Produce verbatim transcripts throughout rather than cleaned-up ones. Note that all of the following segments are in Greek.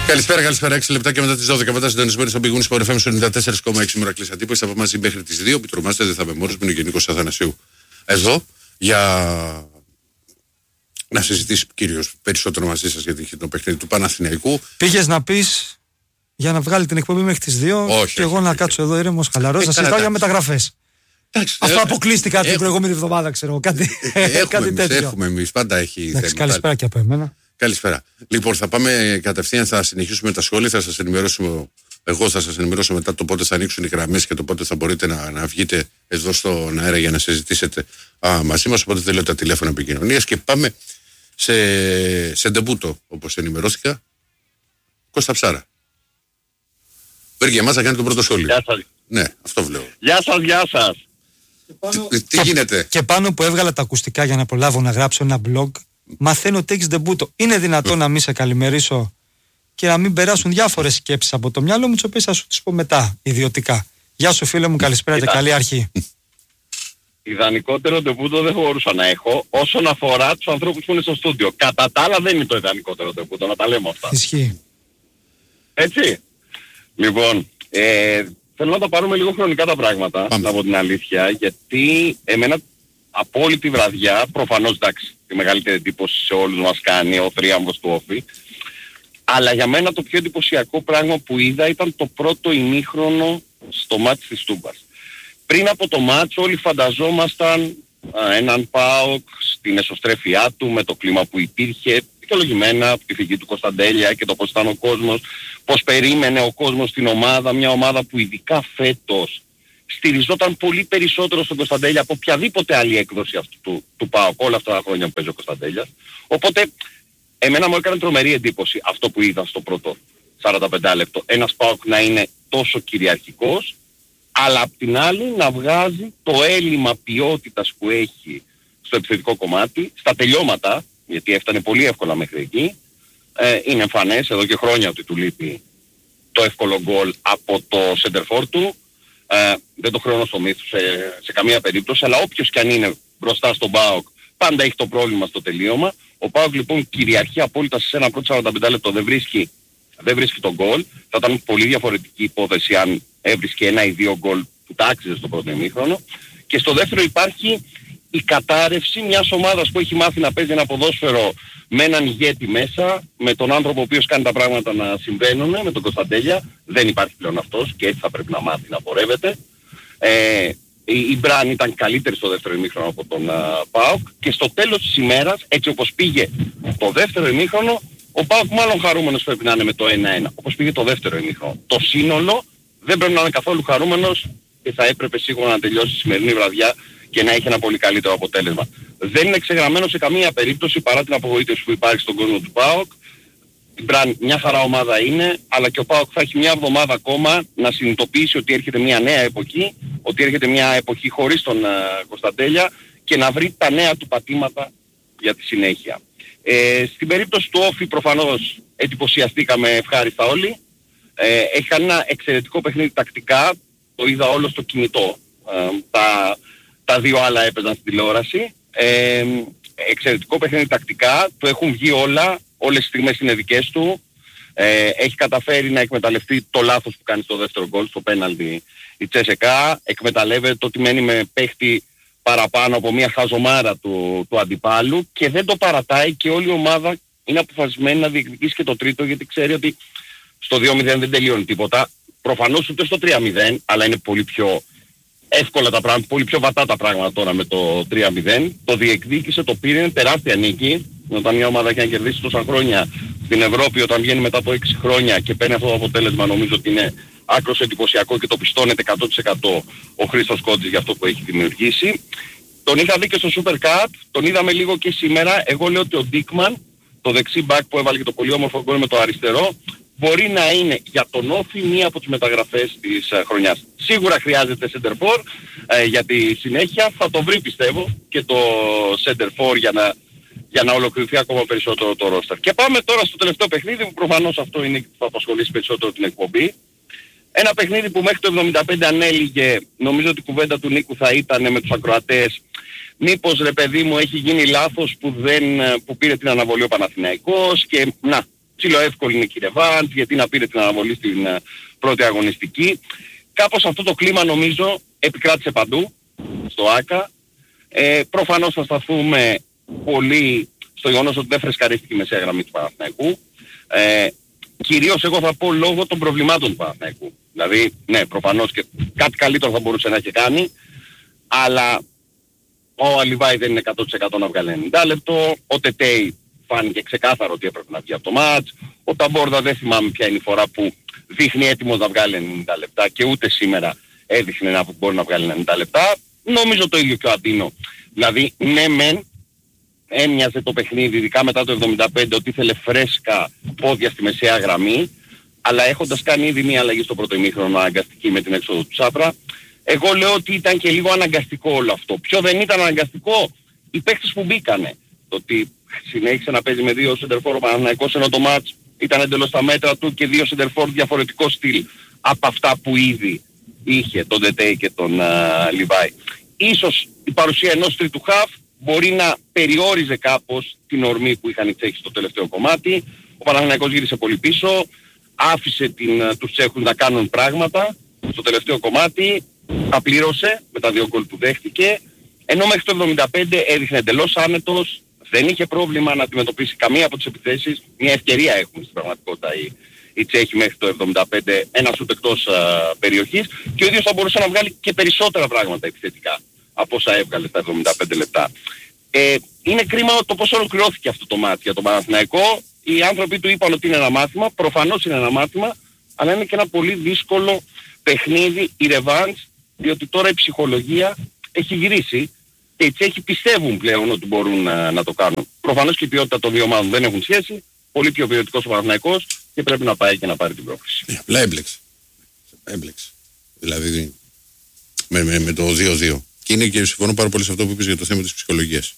Καλησπέρα, καλησπέρα. έξι λεπτά και μετά τις δώδεκα. Μετά συντονισμένοι στον πηγούνι Sport εφ εμ στο ενενήντα τέσσερα κόμμα έξι μουρακλής αντίπωσης. Θα μαζί μέχρι τις δύο. Πιτρομάστε, δεν θα με μόνος μου, είναι ο Γενικός Αθανασίου. Εδώ για να συζητήσει κύριος περισσότερο μαζί σας για το παιχνίδι του Παναθηναϊκού. Πήγες να πεις για να βγάλει την εκπομπή μέχρι τις δύο. Όχι, και εγώ όχι, να όχι. κάτσω εδώ ήρεμος, χαλαρός, να συζητάω για μεταγραφές. Αυτό αποκλείστηκα την προηγούμενη εβδομάδα, ξέρω. Κάτι, κάτι τέτοιο. Έχουμε εμείς, πάντα έχει θέμα. Καλησπέρα και από εμένα. Καλησπέρα. Λοιπόν, θα πάμε κατευθείαν, θα συνεχίσουμε τα σχόλια, θα σας ενημερώσουμε. Εγώ θα σας ενημερώσω μετά το πότε θα ανοίξουν οι γραμμές και το πότε θα μπορείτε να, να βγείτε εδώ στον αέρα για να συζητήσετε α, μαζί μας. Οπότε δεν λέω τα τηλέφωνα επικοινωνίας και πάμε σε, σε ντεμπούτο, όπως ενημερώθηκα. Κώστα Ψάρα. Πρέπει για εμάς να κάνει τον πρώτο σχόλιο. Γεια σας. Ναι, αυτό βλέπω. Γεια σας, γεια σας. Πάνω... Τι, τι γίνεται. Και πάνω που έβγαλα τα ακουστικά για να προλάβω να γράψω ένα blog, μαθαίνω ότι έχεις ντεμπούτο. Είναι δυνατόν να μην σε καλημερίσω και να μην περάσουν διάφορες σκέψεις από το μυαλό μου, τις οποίες θα σου τις πω μετά, ιδιωτικά. Γεια σου φίλε μου, καλησπέρα και καλή αρχή. Ιδανικότερο ντεμπούτο δεν μπορούσα να έχω όσον αφορά τους ανθρώπους που είναι στο στούντιο. Κατά τα άλλα δεν είναι το ιδανικότερο ντεμπούτο, να τα λέμε αυτά. Ισχύει. Έτσι. Λοιπόν, ε, θέλω να τα πάρουμε λίγο χρονικά τα πράγματα, Πάμε. από την αλήθεια, γιατί εμένα από όλη τη βραδιά, προφανώς εντάξει, τη μεγαλύτερη εντύπωση σε όλους μας κάνει ο θρίαμβος του Όφη, αλλά για μένα το πιο εντυπωσιακό πράγμα που είδα ήταν το πρώτο ημίχρονο στο μάτς της Τούμπας. Πριν από το μάτς όλοι φανταζόμασταν α, έναν ΠΑΟΚ στην εσωστρέφειά του με το κλίμα που υπήρχε, δικαιολογημένα από τη φυγή του Κωνσταντέλια και το πώς ήταν ο κόσμος, πώς περίμενε ο κόσμος την ομάδα, μια ομάδα που ειδικά φέτος στηριζόταν πολύ περισσότερο στον Κωνσταντέλια από οποιαδήποτε άλλη έκδοση αυτού του, του ΠΑΟΚ όλα αυτά τα χρόνια που παίζει ο Κωνσταντέλιας. Οπότε εμένα μου έκανε τρομερή εντύπωση αυτό που είδα στο πρώτο σαράντα πέντε λεπτό. Ένας ΠΑΟΚ να είναι τόσο κυριαρχικός, αλλά απ' την άλλη να βγάζει το έλλειμμα ποιότητας που έχει στο επιθετικό κομμάτι, στα τελειώματα, γιατί έφτανε πολύ εύκολα μέχρι εκεί. Ε, είναι εμφανές εδώ και χρόνια ότι του λείπει το εύκολο γκολ από το σεντερφόρ του. Ε, δεν το χρεώνω στο μύθο σε, σε καμία περίπτωση, αλλά όποιος κι αν είναι μπροστά στον ΠΑΟΚ πάντα έχει το πρόβλημα στο τελείωμα. Ο ΠΑΟΚ λοιπόν κυριαρχεί απόλυτα σε ένα πρώτο σαράντα πέντε λεπτό, δεν βρίσκει, δεν βρίσκει τον γκολ. Θα ήταν πολύ διαφορετική υπόθεση αν έβρισκε ένα ή δύο γκολ που τα άξιζε στο πρώτο ημίχρονο. Και στο δεύτερο υπάρχει η κατάρρευση μιας ομάδας που έχει μάθει να παίζει ένα ποδόσφαιρο με έναν ηγέτη μέσα, με τον άνθρωπο ο οποίος κάνει τα πράγματα να συμβαίνουν, με τον Κωνσταντέλια. Δεν υπάρχει πλέον αυτός και έτσι θα πρέπει να μάθει να πορεύεται. Ε, η Μπραν ήταν καλύτερη στο δεύτερο ημίχρονο από τον uh, ΠΑΟΚ και στο τέλος της ημέρας, έτσι όπως πήγε το δεύτερο ημίχρονο, ο ΠΑΟΚ μάλλον χαρούμενος πρέπει να είναι με το ένα ένα, όπως πήγε το δεύτερο ημίχρονο. Το σύνολο δεν πρέπει να είναι καθόλου χαρούμενος και θα έπρεπε σίγουρα να τελειώσει η σημερινή βραδιά και να έχει ένα πολύ καλύτερο αποτέλεσμα. Δεν είναι ξεγραμμένο σε καμία περίπτωση παρά την απογοήτευση που υπάρχει στον κόσμο του ΠΑΟΚ. Η Μπραν μια χαρά ομάδα είναι, αλλά και ο ΠΑΟΚ θα έχει μια εβδομάδα ακόμα να συνειδητοποιήσει ότι έρχεται μια νέα εποχή, ότι έρχεται μια εποχή χωρίς τον uh, Κωνσταντέλια και να βρει τα νέα του πατήματα για τη συνέχεια. Ε, στην περίπτωση του Όφη προφανώς εντυπωσιαστήκαμε ευχάριστα όλοι. Ε, έχει κάνει ένα εξαιρετικό παιχνίδι τακτικά, το είδα όλο στο κινητό. Ε, τα, τα δύο άλλα έπαιζαν στην τηλεόραση. Ε, εξαιρετικό παιχνίδι τακτικά, του έχουν βγει όλα, όλες τις στιγμές είναι δικές του. Ε, έχει καταφέρει να εκμεταλλευτεί το λάθος που κάνει στο δεύτερο γκολ, στο πέναλτι η Τσέσεκα. Εκμεταλλεύεται το ότι μένει με παίχτη παραπάνω από μια χαζομάρα του, του αντιπάλου και δεν το παρατάει και όλη η ομάδα είναι αποφασισμένη να διεκδικήσει και το τρίτο γιατί ξέρει ότι στο δύο μηδέν δεν τελειώνει τίποτα. Προφανώς ούτε στο τρία μηδέν, αλλά είναι πολύ πιο εύκολα τα πράγματα, πολύ πιο βατά τα πράγματα τώρα με το τρία μηδέν. Το διεκδίκησε, το πήρε, είναι τεράστια νίκη. Όταν μια ομάδα έχει να κερδίσει τόσα χρόνια στην Ευρώπη, όταν βγαίνει μετά από έξι χρόνια και παίρνει αυτό το αποτέλεσμα, νομίζω ότι είναι άκρως εντυπωσιακό και το πιστώνεται εκατό τοις εκατό ο Χρήστος Κόντζης για αυτό που έχει δημιουργήσει. Τον είχα δει και στο Super Cup, τον είδαμε λίγο και σήμερα. Εγώ λέω ότι ο Ντίκμαν, το δεξί μπακ που έβαλε και το πολύ όμορφο γκολ με το αριστερό, μπορεί να είναι για τον Όφη μία από τις μεταγραφές της uh, χρονιάς. Σίγουρα χρειάζεται center for uh, για τη συνέχεια. Θα το βρει πιστεύω και το center for για να, για να ολοκληρωθεί ακόμα περισσότερο το roster. Και πάμε τώρα στο τελευταίο παιχνίδι που προφανώς αυτό είναι που θα απασχολήσει περισσότερο την εκπομπή. Ένα παιχνίδι που μέχρι το εβδομήντα πέντε ανέλυγε, νομίζω ότι η κουβέντα του Νίκου θα ήταν με τους ακροατές, μήπως ρε παιδί μου έχει γίνει λάθος που, δεν, που πήρε την αναβολή ο Παναθηναϊκός και να, ψιλοεύκολη είναι και η Ρεβάντ, γιατί να πήρε την αναβολή στην uh, πρώτη αγωνιστική. Κάπως αυτό το κλίμα νομίζω επικράτησε παντού, στο ΆΚΑ. Ε, προφανώς θα σταθούμε πολύ στο γεγονός ότι δεν φρεσκαρίστηκε η μεσαία γραμμή του Παναθηναϊκού. Ε, κυρίως εγώ θα πω λόγω των προβλημάτων του Παναθηναϊκού. Δηλαδή, ναι, προφανώς και κάτι καλύτερο θα μπορούσε να έχει κάνει, αλλά ο Αλιβάη δεν είναι εκατό τοις εκατό να βγάλει ενενήντα λεπτό, ο Τετέι φάνηκε ξεκάθαρο ότι έπρεπε να βγει από το μάτς, ο Ταμπόρδα δεν θυμάμαι ποια είναι η φορά που δείχνει έτοιμος να βγάλει ενενήντα λεπτά και ούτε σήμερα έδειχνε να μπορεί να βγάλει ενενήντα λεπτά. Νομίζω το ίδιο και ο Αντίνο. Δηλαδή, ναι μεν, έμοιαζε το παιχνίδι, ειδικά μετά το εβδομήντα πέντε, ότι ήθελε φρέσκα πόδια στη μεσαία γραμμή, αλλά έχοντας κάνει ήδη μία αλλαγή στο πρώτο ημίχρονο αναγκαστική με την έξοδο του Τσάπρα, εγώ λέω ότι ήταν και λίγο αναγκαστικό όλο αυτό. Ποιο δεν ήταν αναγκαστικό? Οι παίκτες που μπήκανε. Το ότι συνέχισε να παίζει με δύο σεντερφόρ ο Παναθηναϊκός, ενώ το μάτς ήταν εντελώς στα μέτρα του και δύο σεντερφόρ διαφορετικό στυλ από αυτά που ήδη είχε τον Ντετέι και τον Λιβάη. Ίσως η παρουσία ενός τρίτου χαφ μπορεί να περιόριζε κάπως την ορμή που είχαν οι Τσέχοι στο τελευταίο κομμάτι. Ο Παναθηναϊκός γύρισε πολύ πίσω, άφησε την, τους Τσέχους να κάνουν πράγματα στο τελευταίο κομμάτι, τα πλήρωσε με τα δύο γκολ που δέχτηκε, ενώ μέχρι το εβδομήντα πέντε έδειχνε εντελώς άνετος, δεν είχε πρόβλημα να αντιμετωπίσει καμία από τις επιθέσεις. Μια ευκαιρία έχουν στην πραγματικότητα οι, οι Τσέχοι μέχρι το εβδομήντα πέντε, ένα σουτ εκτός α, περιοχής, και ο ίδιος θα μπορούσε να βγάλει και περισσότερα πράγματα επιθετικά από όσα έβγαλε στα εβδομήντα πέντε λεπτά. Ε, είναι κρίμα το πώς ολοκληρώθηκε αυτό το μάτι για τον Παναθηναϊκό. Οι άνθρωποι του είπαν ότι είναι ένα μάθημα, προφανώς είναι ένα μάθημα, αλλά είναι και ένα πολύ δύσκολο παιχνίδι, η ρεβάνς, διότι τώρα η ψυχολογία έχει γυρίσει και οι Τσέχοι πιστεύουν πλέον ότι μπορούν να, να το κάνουν. Προφανώς και η ποιότητα των δύο ομάδων δεν έχουν σχέση, πολύ πιο ποιοτικός ο Παναθηναϊκός και πρέπει να πάει και να πάρει την πρόκληση. Yeah, απλά έμπλεξε. Έμπλεξε. Δηλαδή με, με, με το δύο δύο. Και είναι και συμφωνώ πάρα πολύ σε αυτό που είπες για το θέμα της ψυχολογίας.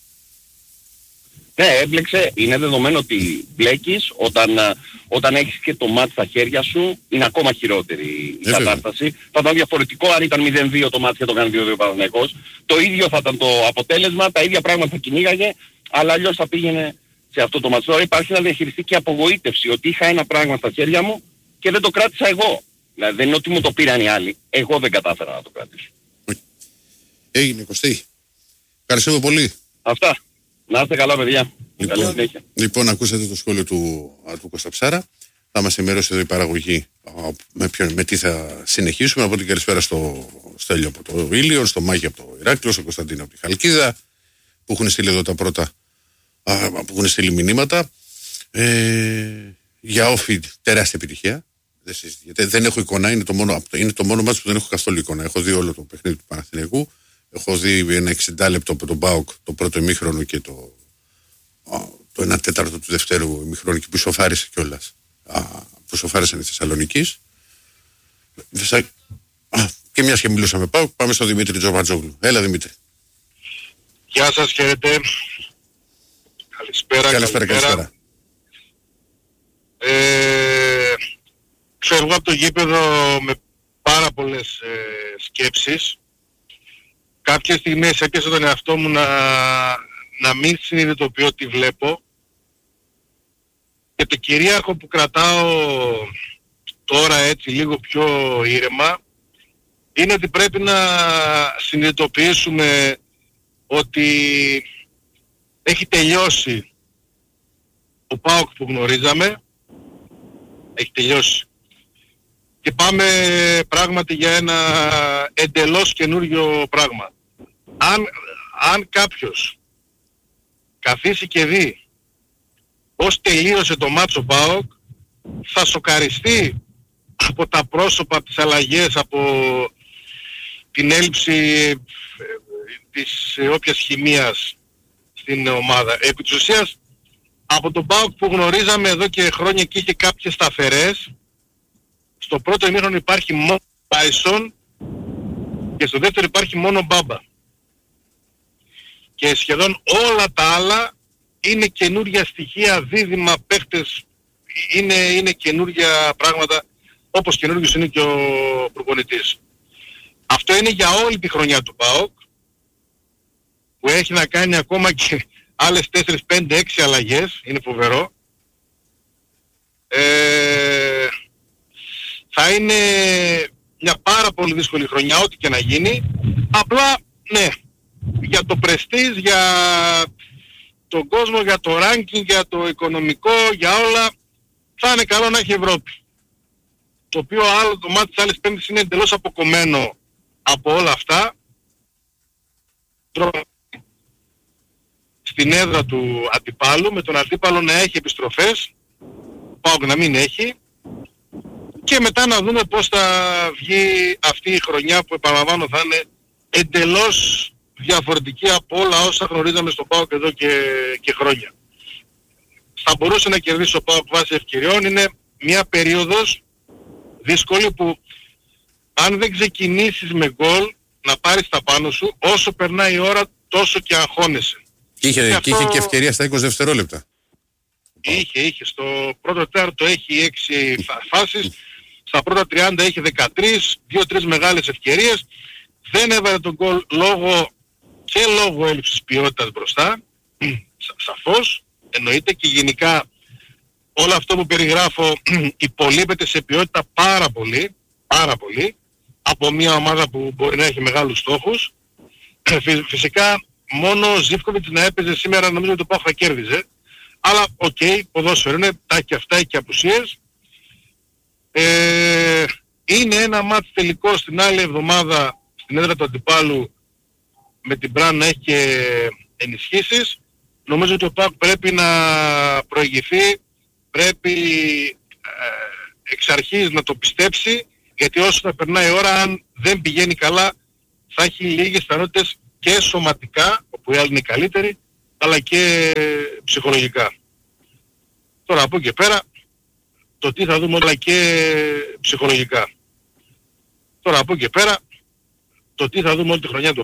Ναι, έμπλεξε. Είναι δεδομένο ότι μπλέκεις όταν, όταν έχεις και το μάτι στα χέρια σου, είναι ακόμα χειρότερη η ε, κατάσταση. Βέβαια. Θα ήταν διαφορετικό αν ήταν μηδέν δύο το μάτι και το κάνει δύο δύο Παναθηναϊκός. Το ίδιο θα ήταν το αποτέλεσμα, τα ίδια πράγματα θα κυνήγαγε, αλλά αλλιώς θα πήγαινε σε αυτό το μάτι. Τώρα υπάρχει να διαχειριστεί και απογοήτευση, ότι είχα ένα πράγμα στα χέρια μου και δεν το κράτησα εγώ. Δηλαδή δεν είναι ότι μου το πήραν οι άλλοι. Εγώ δεν κατάφερα να το κρατήσω. Έγινε, Κωστή. Ευχαριστώ πολύ. Αυτά. Να είστε καλά, παιδιά. Λοιπόν, λοιπόν, ακούσατε το σχόλιο του, του Κώστα Ψάρα. Θα μας ενημερώσει εδώ η παραγωγή με, ποιο, με τι θα συνεχίσουμε. Από την καλησπέρα στο Στέλιο από το Ήλιο, στο Μάκη από το Ηράκλειο, στο Κωνσταντίνο από τη Χαλκίδα, που έχουν στείλει εδώ τα πρώτα, α, που έχουν στείλει μηνύματα. Ε, για όφη τεράστια επιτυχία. Δεν, δεν έχω εικόνα, είναι το μόνο, είναι το μόνο μάτσο που δεν έχω καθόλου εικόνα. Έχω δει όλο το παιχνίδι του Παναθηναϊκού. Έχω δει ένα εξήντα λεπτό από τον ΠΑΟΚ το πρώτο ημίχρονο και το, το ένα τέταρτο του δευτέρου ημίχρονου, και που ισοφάρισε κιόλας. Που ισοφάρισαν οι Θεσσαλονικείς. Και μιας και μιλούσαμε ΠΑΟΚ, πάμε στον Δημήτρη Τζοβατζόγλου. Έλα, Δημήτρη. Γεια σας, χαίρετε. Καλησπέρα, καλησπέρα. καλησπέρα. Ε, φεύγω από το γήπεδο με πάρα πολλές ε, σκέψεις. Κάποιες στιγμές έπιασα τον εαυτό μου να, να μην συνειδητοποιώ τι βλέπω, και το κυρίαρχο που κρατάω τώρα έτσι λίγο πιο ήρεμα είναι ότι πρέπει να συνειδητοποιήσουμε ότι έχει τελειώσει ο ΠΑΟΚ που γνωρίζαμε, έχει τελειώσει. Και πάμε πράγματι για ένα εντελώς καινούριο πράγμα. Αν, αν κάποιος καθίσει και δει πώς τελείωσε το μάτσο ΠΑΟΚ, θα σοκαριστεί από τα πρόσωπα, από τις αλλαγές, από την έλλειψη της όποιας χημείας στην ομάδα. Επί της ουσίας, από τον ΠΑΟΚ που γνωρίζαμε εδώ και χρόνια και είχε κάποιες σταθερές, στο πρώτο ημίχρονο υπάρχει μόνο Τάισον και στο δεύτερο υπάρχει μόνο Μπάμπα. Και σχεδόν όλα τα άλλα είναι καινούρια στοιχεία, δίδυμα, παίχτες, είναι, είναι καινούρια πράγματα, όπως καινούριος είναι και ο προπονητής. Αυτό είναι για όλη τη χρονιά του ΠΑΟΚ, που έχει να κάνει ακόμα και άλλες τέσσερις, πέντε, έξι αλλαγές, είναι φοβερό. θα είναι μια πάρα πολύ δύσκολη χρονιά, ό,τι και να γίνει. Απλά, ναι, για το πρεστίζ, για τον κόσμο, για το ranking, για το οικονομικό, για όλα, θα είναι καλό να έχει Ευρώπη. Το οποίο άλλο, το μάτι της άλλης πέμπτης είναι εντελώς αποκομμένο από όλα αυτά. Στην έδρα του αντιπάλου, με τον αντίπαλο να έχει επιστροφές, πάω να μην έχει, και μετά να δούμε πώς θα βγει αυτή η χρονιά που, επαναλαμβάνω, θα είναι εντελώς διαφορετική από όλα όσα γνωρίζαμε στον ΠΑΟΚ εδώ και, και χρόνια. Θα μπορούσε να κερδίσει ο ΠΑΟΚ βάσει ευκαιριών. Είναι μια περίοδος δύσκολη που αν δεν ξεκινήσεις με γκολ να πάρεις τα πάνω σου, όσο περνάει η ώρα τόσο και αγχώνεσαι. Και είχε και, αυτό... είχε και ευκαιρία στα είκοσι δευτερόλεπτα. Είχε, είχε. Στο πρώτο τέταρτο έχει έξι φάσεις, στα πρώτα τριάντα έχει δεκατρείς, δύο τρεις μεγάλες ευκαιρίες. Δεν έβαλε τον γκολ λόγω και λόγω έλλειψης ποιότητας μπροστά, σαφώς, εννοείται, και γενικά όλο αυτό που περιγράφω υπολείπεται σε ποιότητα πάρα πολύ, πάρα πολύ, από μια ομάδα που μπορεί να έχει μεγάλους στόχους. Φυσικά μόνο ο Ζίβκοβιτς να έπαιζε σήμερα, νομίζω ότι το ΠΑΟΚ θα κέρδιζε, αλλά οκ, okay, ποδόσφαιρο είναι, τα έχει και αυτά, έχει και απουσίες. Ε, είναι ένα μάτς τελικό στην άλλη εβδομάδα στην έδρα του αντιπάλου, με την Μπραν να έχει και ενισχύσεις. Νομίζω ότι ο ΠΑΟΚ πρέπει να προηγηθεί, πρέπει ε, εξ αρχής να το πιστέψει, γιατί όσο θα περνάει η ώρα, αν δεν πηγαίνει καλά, θα έχει λίγες πιθανότητες και σωματικά, όπου οι άλλοι είναι καλύτεροι, αλλά και ψυχολογικά. Τώρα από εκεί και πέρα, το τι θα δούμε όλα και ψυχολογικά. Τώρα από εκεί και πέρα, το τι θα δούμε όλη τη χρονιά του